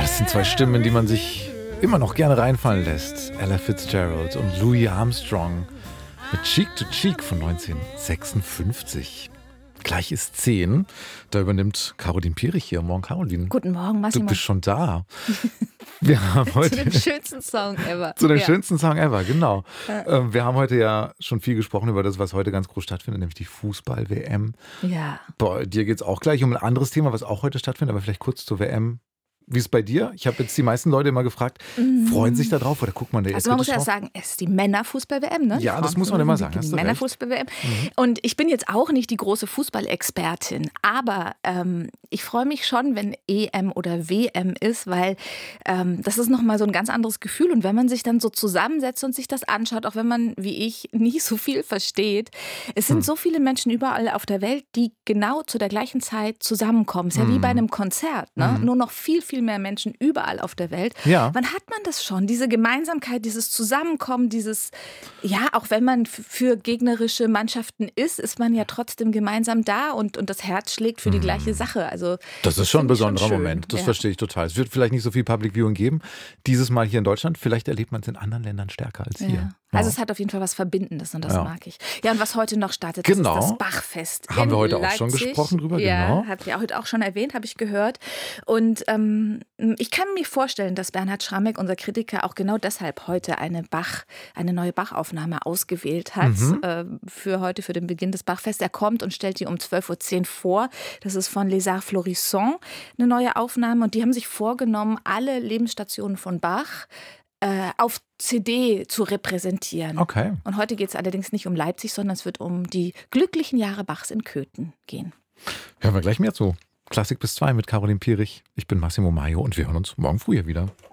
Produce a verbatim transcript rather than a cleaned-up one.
Das sind zwei Stimmen, in die man sich immer noch gerne reinfallen lässt. Ella Fitzgerald und Louis Armstrong mit Cheek to Cheek von neunzehnhundertsechsundfünfzig. Gleich ist zehn. Da übernimmt Caroline Pierich hier. Morgen, Caroline. Guten Morgen, Massimo. Du bist schon da. Wir haben heute zu dem schönsten Song ever. Zu dem ja. schönsten Song ever, genau. Ja. Wir haben heute ja schon viel gesprochen über das, was heute ganz groß stattfindet, nämlich die Fußball-W M. Ja. Bei dir geht es auch gleich um ein anderes Thema, was auch heute stattfindet, aber vielleicht kurz zur W M. Wie ist es bei dir? Ich habe jetzt die meisten Leute immer gefragt, mhm. freuen sich da drauf oder guckt man da jetzt Also man muss ja drauf? sagen, es ist die Männerfußball-W M, ne? Ja, das muss man immer sagen. Die, die Männerfußball-W M. Mhm. Und ich bin jetzt auch nicht die große Fußballexpertin, aber ähm, ich freue mich schon, wenn E M oder W M ist, weil ähm, das ist nochmal so ein ganz anderes Gefühl. Und wenn man sich dann so zusammensetzt und sich das anschaut, auch wenn man, wie ich, nicht so viel versteht, es sind hm. so viele Menschen überall auf der Welt, die genau zu der gleichen Zeit zusammenkommen. Es ist ja hm. wie bei einem Konzert, ne? Hm. Nur noch viel, viel mehr Menschen überall auf der Welt. Ja. Wann hat man das schon? Diese Gemeinsamkeit, dieses Zusammenkommen, dieses, ja, auch wenn man f- für gegnerische Mannschaften ist, ist man ja trotzdem gemeinsam da und, und das Herz schlägt für die gleiche Sache. Also, das ist schon ein besonderer schon Moment, das ja. verstehe ich total. Es wird vielleicht nicht so viel Public Viewing geben, dieses Mal hier in Deutschland. Vielleicht erlebt man es in anderen Ländern stärker als ja. hier. Also ja. es hat auf jeden Fall was Verbindendes und das ja. mag ich. Ja, und was heute noch startet, das genau. ist das Bachfest. Haben wir heute Leipzig. auch schon gesprochen drüber, ja, genau. Hat ja heute auch schon erwähnt, habe ich gehört. Und ähm, ich kann mir vorstellen, dass Bernhard Schramek, unser Kritiker, auch genau deshalb heute eine Bach, eine neue Bachaufnahme ausgewählt hat mhm. äh, für heute, für den Beginn des Bachfests. Er kommt und stellt die um zwölf Uhr zehn vor. Das ist von Les Arts Florissants, eine neue Aufnahme. Und die haben sich vorgenommen, alle Lebensstationen von Bach äh, auf C D zu repräsentieren. Okay. Und heute geht es allerdings nicht um Leipzig, sondern es wird um die glücklichen Jahre Bachs in Köthen gehen. Hören wir gleich mehr zu. Klassik bis zwei mit Caroline Pierich. Ich bin Massimo Maio und wir hören uns morgen früh wieder.